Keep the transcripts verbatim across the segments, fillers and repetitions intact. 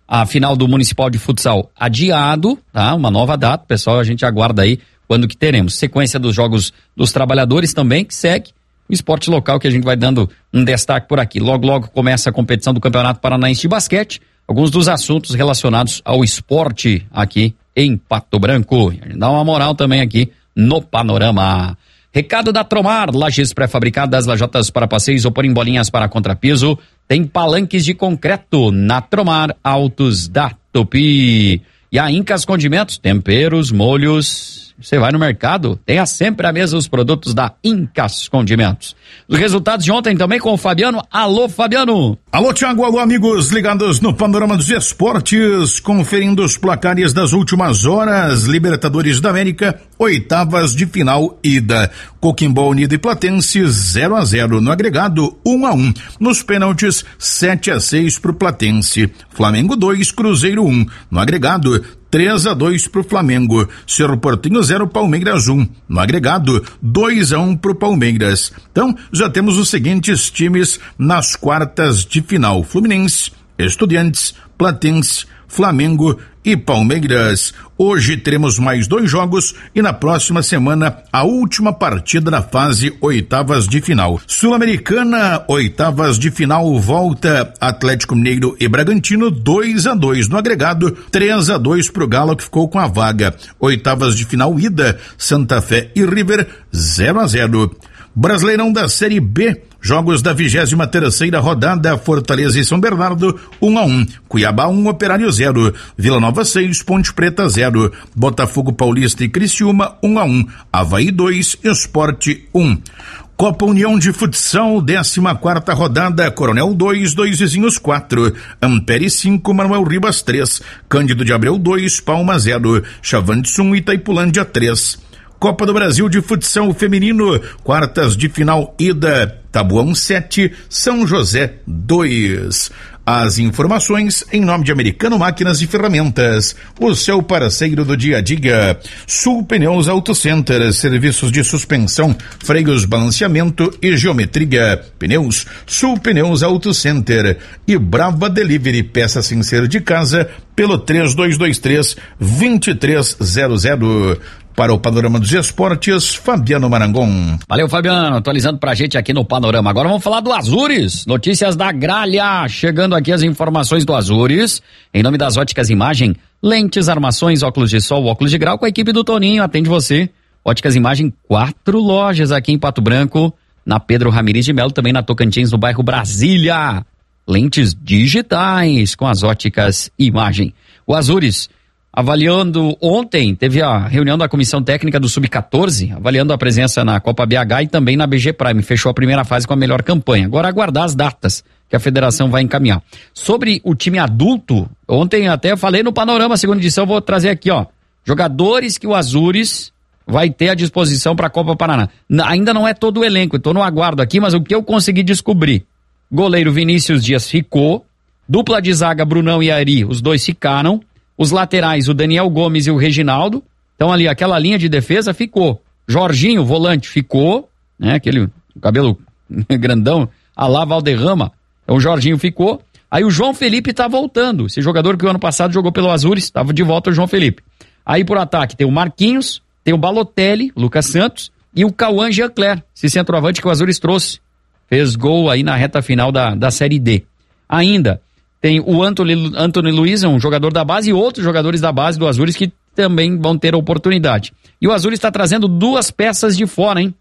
a final do Municipal de Futsal adiado, tá? Uma nova data, pessoal, a gente aguarda aí quando que teremos. Sequência dos Jogos dos Trabalhadores também, que segue o esporte local, que a gente vai dando um destaque por aqui. Logo, logo começa a competição do Campeonato Paranaense de Basquete, alguns dos assuntos relacionados ao esporte aqui em Pato Branco. Dá uma moral também aqui no Panorama. Recado da Tromar, lajes pré-fabricadas, lajotas para passeios ou porem bolinhas para contrapiso. Tem palanques de concreto na Tromar Autos da Tupi. E a Incas Condimentos, temperos, molhos. Você vai no mercado, tenha sempre à mesa os produtos da Incas Condimentos. Os resultados de ontem também com o Fabiano. Alô, Fabiano. Alô, Thiago, alô, amigos ligados no Panorama dos Esportes, conferindo os placares das últimas horas. Libertadores da América, oitavas de final, ida. Coquimbo Unido e Platense, zero a zero no agregado, um a um. Nos pênaltis, sete a seis pro Platense. Flamengo dois, Cruzeiro um. No agregado, três a dois pro Flamengo. Cerro Portinho zero, Palmeiras um. No agregado, dois a um pro Palmeiras. Então, já temos os seguintes times nas quartas de final: Fluminense, Estudiantes, Platense, Flamengo e Palmeiras. Hoje teremos mais dois jogos e na próxima semana a última partida da fase oitavas de final. Sul-Americana, oitavas de final, volta Atlético Mineiro e Bragantino, dois a dois no agregado, três a dois pro Galo, que ficou com a vaga. Oitavas de final, ida, Santa Fé e River, zero a zero. Brasileirão da Série B, jogos da vigésima terceira rodada, Fortaleza e São Bernardo, um a um. Cuiabá um, Operário zero. Vila Nova seis, Ponte Preta zero. Botafogo Paulista e Criciúma, um a um. Avaí dois, Sport um. Copa União de Futsal, décima quarta rodada, Coronel dois, Dois Vizinhos quatro. Ampere cinco, Manuel Ribas três. Cândido de Abreu dois, Palma zero. Chavantes um, Itaipulândia três. Copa do Brasil de Futsal Feminino, quartas de final, ida, Tabuão sete, São José dois. As informações em nome de Americano Máquinas e Ferramentas, o seu parceiro do dia a dia. Sul Pneus Auto Center, serviços de suspensão, freios, balanceamento e geometria. Pneus, Sul Pneus Auto Center. E Brava Delivery, peça sem ser de casa, pelo três dois dois três, dois três zero zero. Para o Panorama dos Esportes, Fabiano Marangon. Valeu, Fabiano, atualizando pra gente aqui no Panorama. Agora vamos falar do Azures, notícias da Gralha. Chegando aqui as informações do Azures, em nome das Óticas Imagem, lentes, armações, óculos de sol, óculos de grau, com a equipe do Toninho, atende você. Óticas Imagem, quatro lojas aqui em Pato Branco, na Pedro Ramires de Melo, também na Tocantins, no bairro Brasília. Lentes digitais com as Óticas Imagem. O Azures, avaliando ontem, teve a reunião da Comissão Técnica do sub catorze, avaliando a presença na Copa B H e também na B G Prime. Fechou a primeira fase com a melhor campanha. Agora aguardar as datas que a federação vai encaminhar. Sobre o time adulto, ontem até falei no Panorama, segunda edição, vou trazer aqui, ó, jogadores que o Azures vai ter à disposição para a Copa Paraná. Ainda não é todo o elenco, estou no aguardo aqui, mas o que eu consegui descobrir: goleiro Vinícius Dias ficou, dupla de zaga Brunão e Ari, os dois ficaram. Os laterais, o Daniel Gomes e o Reginaldo. Então ali, aquela linha de defesa ficou. Jorginho, volante, ficou, né? Aquele cabelo grandão, a lá Valderrama. Então o Jorginho ficou. Aí o João Felipe tá voltando. Esse jogador que o ano passado jogou pelo Azures, estava de volta o João Felipe. Aí por ataque tem o Marquinhos, tem o Balotelli, o Lucas Santos e o Cauã Jean-Claire, esse centroavante que o Azures trouxe. Fez gol aí na reta final da, da Série D. Ainda tem o Anthony, Anthony Luiz, um jogador da base, e outros jogadores da base do Azures que também vão ter a oportunidade. E o Azures está trazendo duas peças de fora, hein?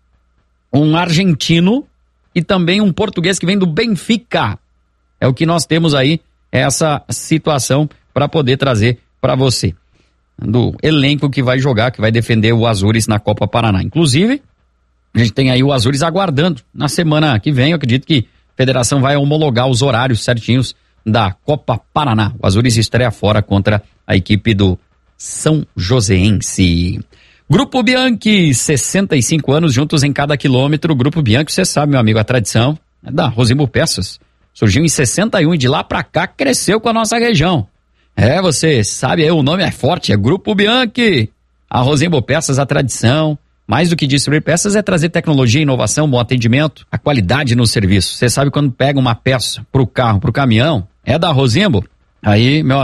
Um argentino e também um português que vem do Benfica. É o que nós temos aí, essa situação para poder trazer para você. Do elenco que vai jogar, que vai defender o Azures na Copa Paraná. Inclusive, a gente tem aí o Azures aguardando. Na semana que vem, eu acredito que a federação vai homologar os horários certinhos da Copa Paraná. O Azures estreia fora contra a equipe do São Joséense. Grupo Bianchi, sessenta e cinco anos juntos em cada quilômetro. Grupo Bianchi, você sabe, meu amigo, a tradição é da Rosimbo Peças. Surgiu em sessenta e um e de lá pra cá cresceu com a nossa região. É, você sabe aí, o nome é forte, é Grupo Bianchi. A Rosimbo Peças, a tradição. Mais do que distribuir peças é trazer tecnologia, inovação, bom atendimento, a qualidade no serviço. Você sabe quando pega uma peça pro carro, pro caminhão, é da Rosimbo? Aí, meu